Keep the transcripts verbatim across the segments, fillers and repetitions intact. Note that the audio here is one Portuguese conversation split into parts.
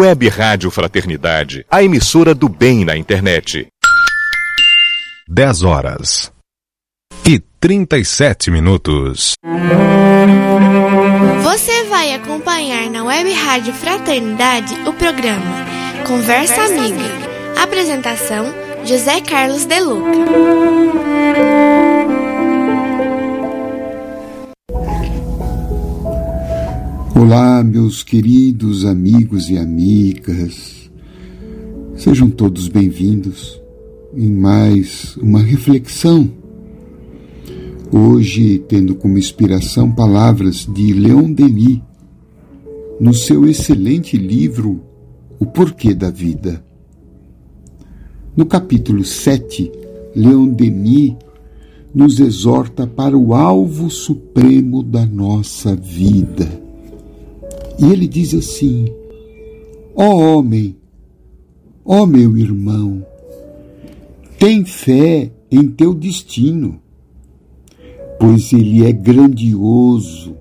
Web Rádio Fraternidade, a emissora do bem na internet. dez horas e trinta e sete minutos. Você vai acompanhar na Web Rádio Fraternidade o programa Conversa, Conversa Amiga. Amiga. Apresentação: José Carlos de Luca. Olá, meus queridos amigos e amigas. Sejam todos bem-vindos em mais uma reflexão. Hoje, tendo como inspiração palavras de Leon Denis, no seu excelente livro O Porquê da Vida. No capítulo sete, Leon Denis nos exorta para o alvo supremo da nossa vida. E ele diz assim: ó homem, ó meu irmão, tem fé em teu destino, pois ele é grandioso.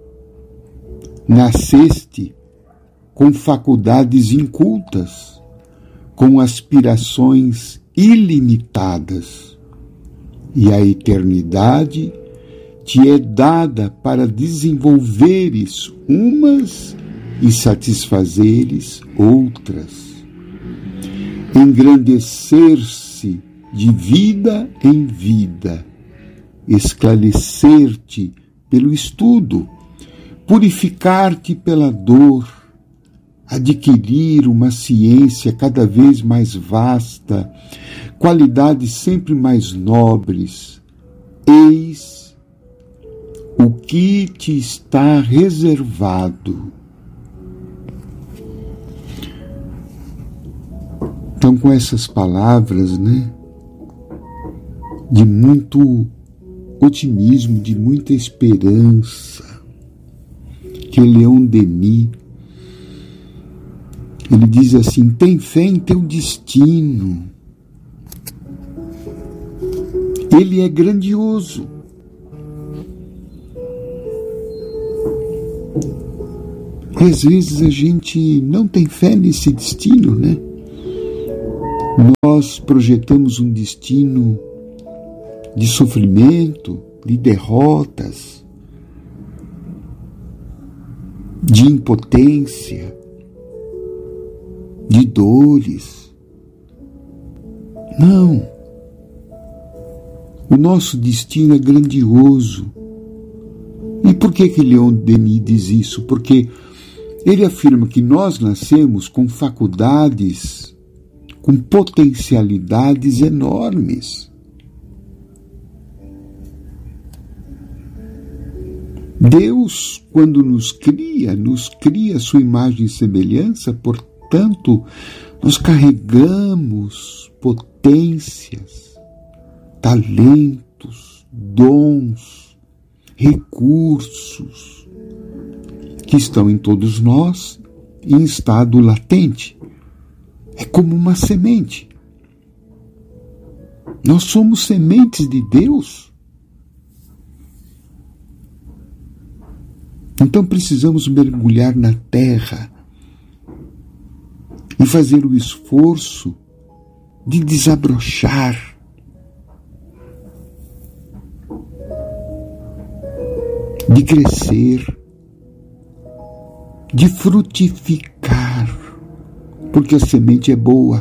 Nasceste com faculdades incultas, com aspirações ilimitadas, e a eternidade te é dada para desenvolveres umas e satisfazeres outras, engrandecer-se de vida em vida, esclarecer-te pelo estudo, purificar-te pela dor, adquirir uma ciência cada vez mais vasta, qualidades sempre mais nobres. Eis o que te está reservado. Então, com essas palavras, né, de muito otimismo, de muita esperança, que Leon Denis, ele diz assim: tem fé em teu destino. Ele é grandioso. E às vezes a gente não tem fé nesse destino, né? Nós projetamos um destino de sofrimento, de derrotas, de impotência, de dores. Não. O nosso destino é grandioso. E por que que Leon Denis diz isso? Porque ele afirma que nós nascemos com faculdades, com potencialidades enormes. Deus, quando nos cria, nos cria a sua imagem e semelhança, portanto, nós carregamos potências, talentos, dons, recursos que estão em todos nós em estado latente. É como uma semente. Nós somos sementes de Deus. Então precisamos mergulhar na terra e fazer o esforço de desabrochar, de crescer, de frutificar, porque a semente é boa.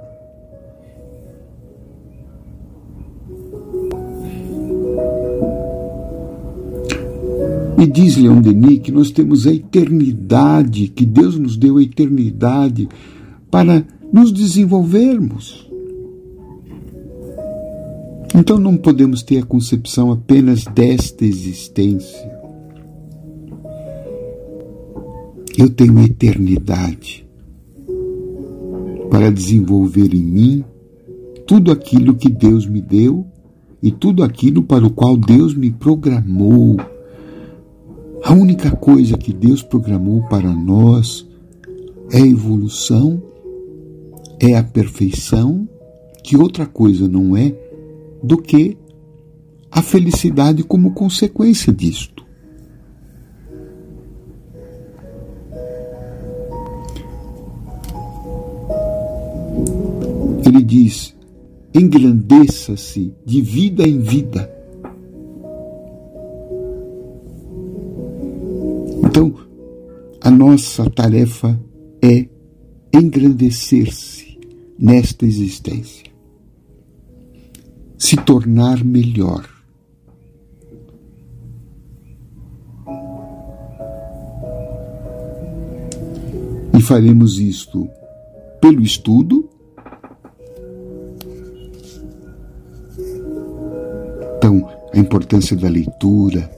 E diz Leon Denis que nós temos a eternidade, que Deus nos deu a eternidade para nos desenvolvermos. Então não podemos ter a concepção apenas desta existência. Eu tenho a eternidade para desenvolver em mim tudo aquilo que Deus me deu e tudo aquilo para o qual Deus me programou. A única coisa que Deus programou para nós é a evolução, é a perfeição, que outra coisa não é do que a felicidade como consequência disto. diz: engrandeça-se de vida em vida. Então, a nossa tarefa é engrandecer-se nesta existência, se tornar melhor. E faremos isto pelo estudo. Então, a importância da leitura,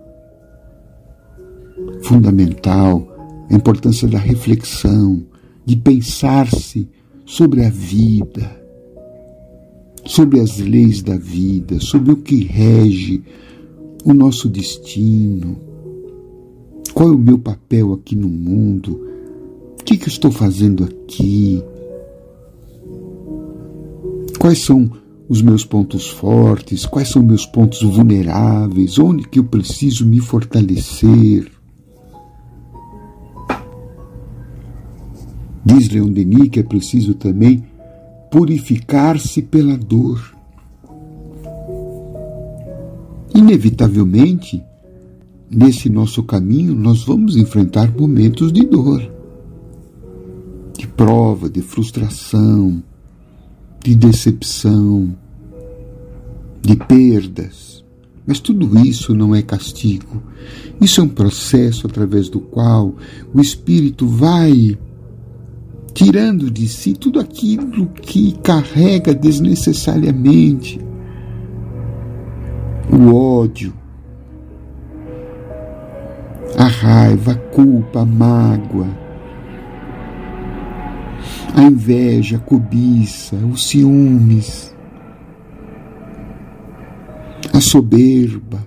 fundamental, a importância da reflexão, de pensar-se sobre a vida, sobre as leis da vida, sobre o que rege o nosso destino, qual é o meu papel aqui no mundo, o que, que eu estou fazendo aqui, quais são os meus pontos fortes, quais são meus pontos vulneráveis, onde que eu preciso me fortalecer. Diz Leon Denis que é preciso também purificar-se pela dor. Inevitavelmente, nesse nosso caminho, nós vamos enfrentar momentos de dor, de prova, de frustração, de decepção, de perdas. Mas tudo isso não é castigo. Isso é um processo através do qual o Espírito vai tirando de si tudo aquilo que carrega desnecessariamente. O ódio, a raiva, a culpa, a mágoa, a inveja, a cobiça, os ciúmes, a soberba.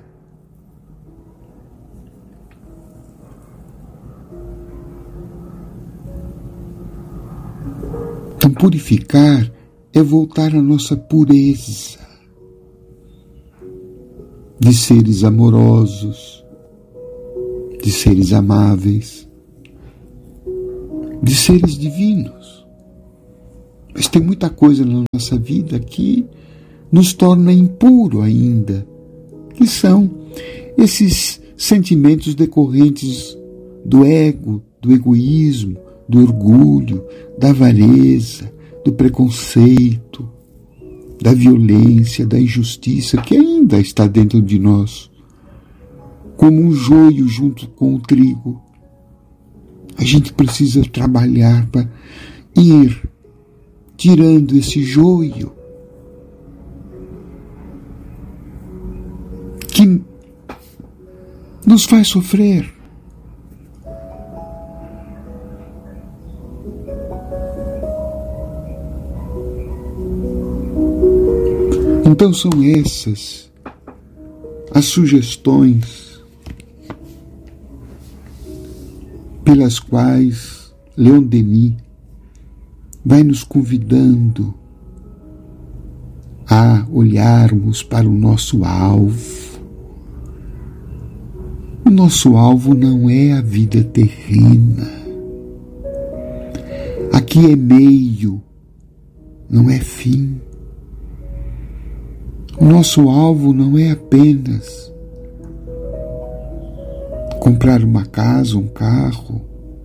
Então, purificar é voltar à nossa pureza de seres amorosos, de seres amáveis, de seres divinos. Mas tem muita coisa na nossa vida que nos torna impuro ainda, que são esses sentimentos decorrentes do ego, do egoísmo, do orgulho, da avareza, do preconceito, da violência, da injustiça que ainda está dentro de nós, como um joio junto com o trigo. A gente precisa trabalhar para ir tirando esse joio que nos faz sofrer. Então são essas as sugestões pelas quais Leon Denis vai nos convidando a olharmos para o nosso alvo. O nosso alvo não é a vida terrena. Aqui é meio, não é fim. O nosso alvo não é apenas comprar uma casa, um carro,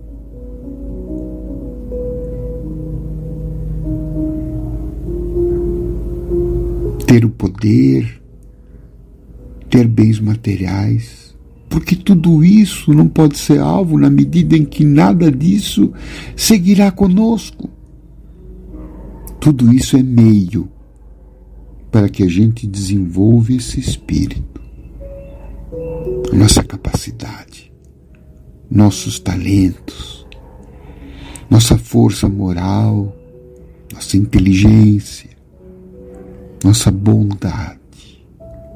ter o poder, ter bens materiais, porque tudo isso não pode ser alvo na medida em que nada disso seguirá conosco. Tudo isso é meio para que a gente desenvolva esse espírito, nossa capacidade, nossos talentos, nossa força moral, nossa inteligência, nossa bondade.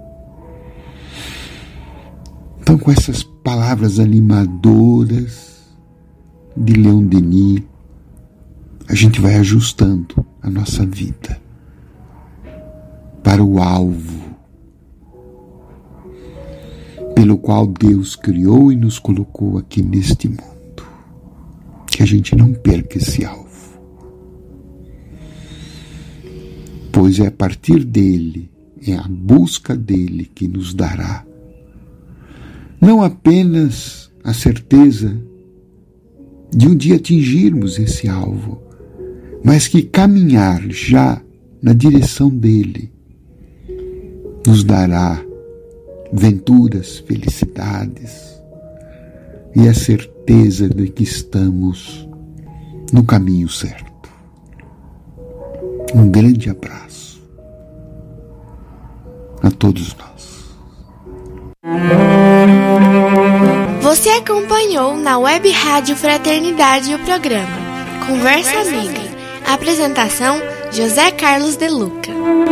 Então, com essas palavras animadoras de Leon Denis, a gente vai ajustando a nossa vida para o alvo pelo qual Deus criou e nos colocou aqui neste mundo. Que a gente não perca esse alvo. pois é a partir dele, é a busca dele que nos dará não apenas a certeza de um dia atingirmos esse alvo, mas que caminhar já na direção dele nos dará venturas, felicidades e a certeza de que estamos no caminho certo. Um grande abraço a todos nós. Você acompanhou na Web Rádio Fraternidade o programa Conversa Amiga. Apresentação José Carlos de Luca.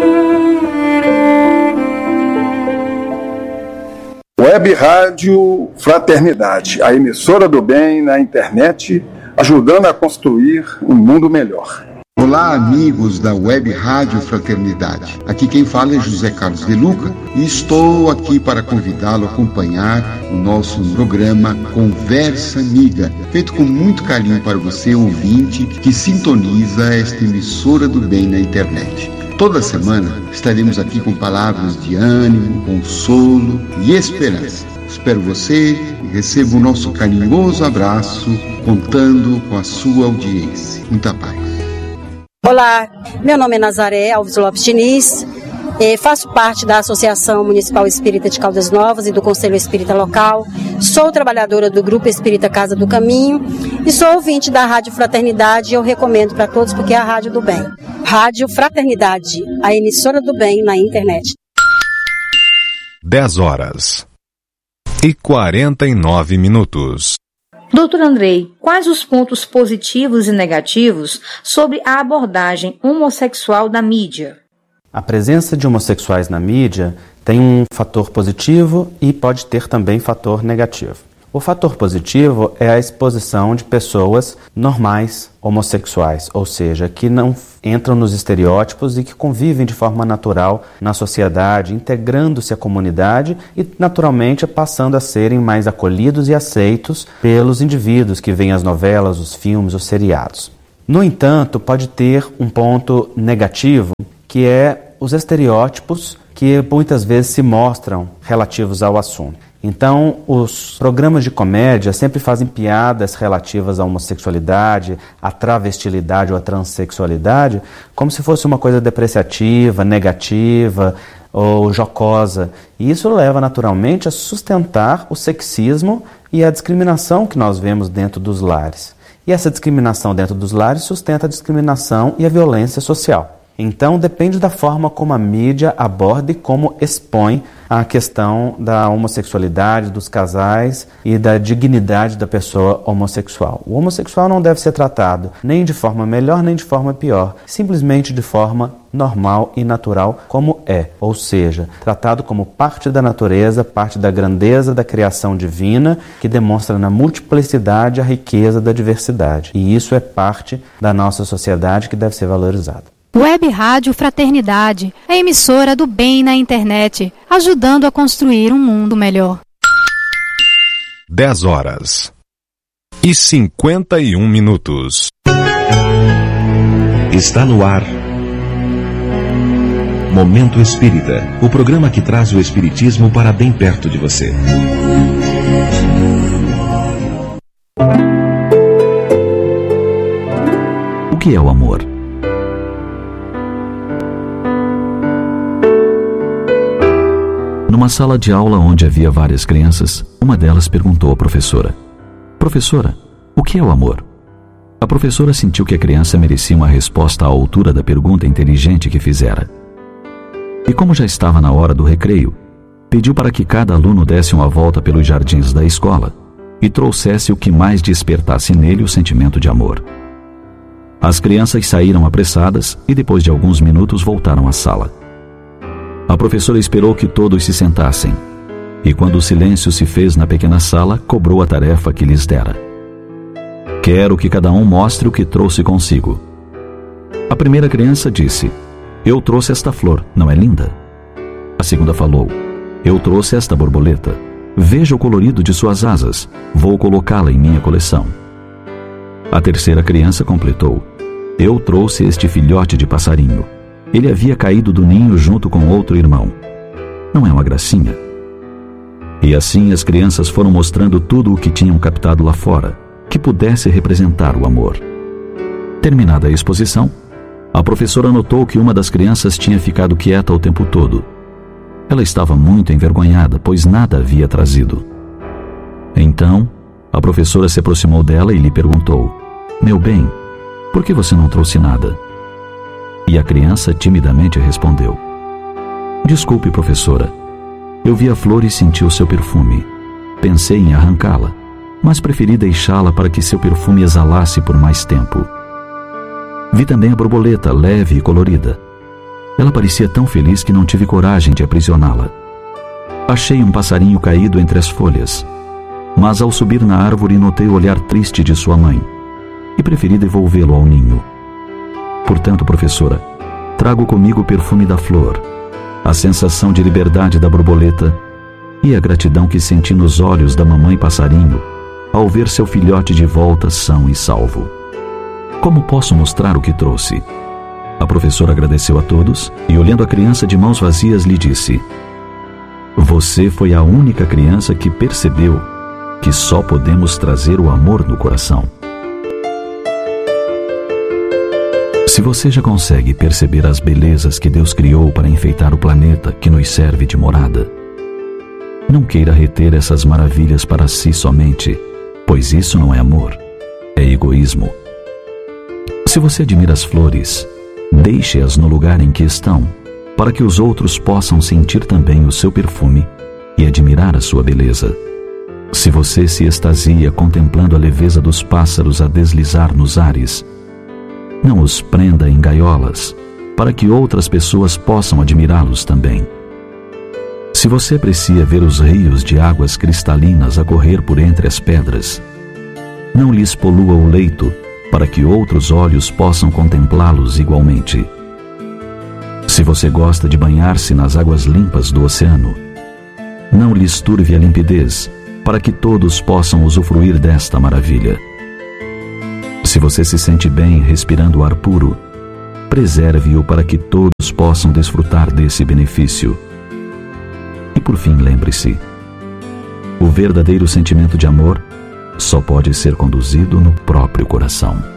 Web Rádio Fraternidade, a emissora do bem na internet, ajudando a construir um mundo melhor. Olá, amigos da Web Rádio Fraternidade. Aqui quem fala é José Carlos de Luca e estou aqui para convidá-lo a acompanhar o nosso programa Conversa Amiga, feito com muito carinho para você, ouvinte, que sintoniza esta emissora do bem na internet. Toda semana estaremos aqui com palavras de ânimo, consolo e esperança. Espero você e receba o nosso carinhoso abraço, contando com a sua audiência. Muita paz. Olá, meu nome é Nazaré Alves Lopes Diniz, eh, faço parte da Associação Municipal Espírita de Caldas Novas e do Conselho Espírita Local, sou trabalhadora do Grupo Espírita Casa do Caminho e sou ouvinte da Rádio Fraternidade e eu recomendo para todos porque é a Rádio do Bem. Rádio Fraternidade, a emissora do bem na internet. dez horas e quarenta e nove minutos. doutor Andrei, quais os pontos positivos e negativos sobre a abordagem homossexual da mídia? A presença de homossexuais na mídia tem um fator positivo e pode ter também fator negativo. O fator positivo é a exposição de pessoas normais homossexuais, ou seja, que não entram nos estereótipos e que convivem de forma natural na sociedade, integrando-se à comunidade e, naturalmente, passando a serem mais acolhidos e aceitos pelos indivíduos que veem as novelas, os filmes, os seriados. No entanto, pode ter um ponto negativo, que é os estereótipos que muitas vezes se mostram relativos ao assunto. Então, os programas de comédia sempre fazem piadas relativas à homossexualidade, à travestilidade ou à transexualidade, como se fosse uma coisa depreciativa, negativa ou jocosa. E isso leva naturalmente a sustentar o sexismo e a discriminação que nós vemos dentro dos lares. E essa discriminação dentro dos lares sustenta a discriminação e a violência social. Então, depende da forma como a mídia aborda e como expõe a questão da homossexualidade, dos casais e da dignidade da pessoa homossexual. O homossexual não deve ser tratado nem de forma melhor nem de forma pior, simplesmente de forma normal e natural como é, ou seja, tratado como parte da natureza, parte da grandeza da criação divina, que demonstra na multiplicidade a riqueza da diversidade. E isso é parte da nossa sociedade que deve ser valorizada. Web Rádio Fraternidade, a emissora do bem na internet, ajudando a construir um mundo melhor. dez horas e cinquenta e um minutos. Está no ar Momento Espírita, o programa que traz o espiritismo para bem perto de você. O que é o amor? Numa sala de aula onde havia várias crianças, uma delas perguntou à professora: Professora, o que é o amor? A professora sentiu que a criança merecia uma resposta à altura da pergunta inteligente que fizera. E como já estava na hora do recreio, pediu para que cada aluno desse uma volta pelos jardins da escola e trouxesse o que mais despertasse nele o sentimento de amor. As crianças saíram apressadas e depois de alguns minutos voltaram à sala. A professora esperou que todos se sentassem e, quando o silêncio se fez na pequena sala, cobrou a tarefa que lhes dera. Quero que cada um mostre o que trouxe consigo. A primeira criança disse: Eu trouxe esta flor, não é linda? A segunda falou: Eu trouxe esta borboleta. Veja o colorido de suas asas. Vou colocá-la em minha coleção. A terceira criança completou: Eu trouxe este filhote de passarinho. Ele havia caído do ninho junto com outro irmão. Não é uma gracinha? E assim as crianças foram mostrando tudo o que tinham captado lá fora, que pudesse representar o amor. Terminada a exposição, a professora notou que uma das crianças tinha ficado quieta o tempo todo. Ela estava muito envergonhada, pois nada havia trazido. Então, a professora se aproximou dela e lhe perguntou: "Meu bem, por que você não trouxe nada?" E a criança timidamente respondeu: "Desculpe, professora. Eu vi a flor e senti o seu perfume. Pensei em arrancá-la, mas preferi deixá-la para que seu perfume exalasse por mais tempo. Vi também a borboleta, leve e colorida. Ela parecia tão feliz que não tive coragem de aprisioná-la. Achei um passarinho caído entre as folhas, mas ao subir na árvore notei o olhar triste de sua mãe e preferi devolvê-lo ao ninho. Portanto, professora, trago comigo o perfume da flor, a sensação de liberdade da borboleta e a gratidão que senti nos olhos da mamãe passarinho ao ver seu filhote de volta são e salvo. Como posso mostrar o que trouxe?" A professora agradeceu a todos e, olhando a criança de mãos vazias, lhe disse: "Você foi a única criança que percebeu que só podemos trazer o amor no coração." Se você já consegue perceber as belezas que Deus criou para enfeitar o planeta que nos serve de morada, não queira reter essas maravilhas para si somente, pois isso não é amor, é egoísmo. Se você admira as flores, deixe-as no lugar em que estão, para que os outros possam sentir também o seu perfume e admirar a sua beleza. Se você se extasia contemplando a leveza dos pássaros a deslizar nos ares, não os prenda em gaiolas, para que outras pessoas possam admirá-los também. Se você aprecia ver os rios de águas cristalinas a correr por entre as pedras, não lhes polua o leito, para que outros olhos possam contemplá-los igualmente. Se você gosta de banhar-se nas águas limpas do oceano, não lhes turve a limpidez, para que todos possam usufruir desta maravilha. Se você se sente bem respirando o ar puro, preserve-o para que todos possam desfrutar desse benefício. E por fim, lembre-se: o verdadeiro sentimento de amor só pode ser conduzido no próprio coração.